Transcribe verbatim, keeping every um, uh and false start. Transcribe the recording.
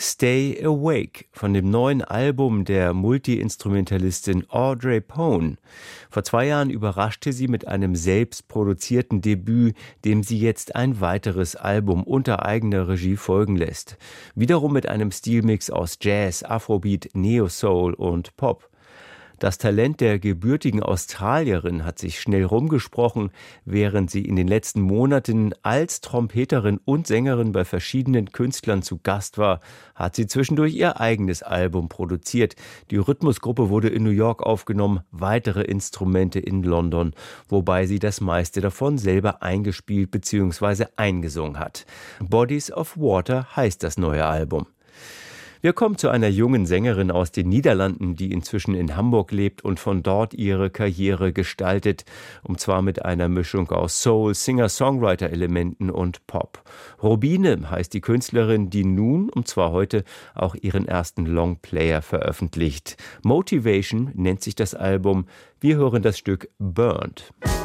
Stay Awake von dem neuen Album der Multi-Instrumentalistin Audrey Pone. Vor zwei Jahren überraschte sie mit einem selbstproduzierten Debüt, dem sie jetzt ein weiteres Album unter eigener Regie folgen lässt. Wiederum mit einem Stilmix aus Jazz, Afrobeat, Neo-Soul und Pop. Das Talent der gebürtigen Australierin hat sich schnell rumgesprochen, während sie in den letzten Monaten als Trompeterin und Sängerin bei verschiedenen Künstlern zu Gast war, hat sie zwischendurch ihr eigenes Album produziert. Die Rhythmusgruppe wurde in New York aufgenommen, weitere Instrumente in London, wobei sie das meiste davon selber eingespielt bzw. eingesungen hat. Bodies of Water heißt das neue Album. Wir kommen zu einer jungen Sängerin aus den Niederlanden, die inzwischen in Hamburg lebt und von dort ihre Karriere gestaltet, und zwar mit einer Mischung aus Soul, Singer-Songwriter-Elementen und Pop. Robine heißt die Künstlerin, die nun, und zwar heute, auch ihren ersten Longplayer veröffentlicht. Motivation nennt sich das Album. Wir hören das Stück Burned.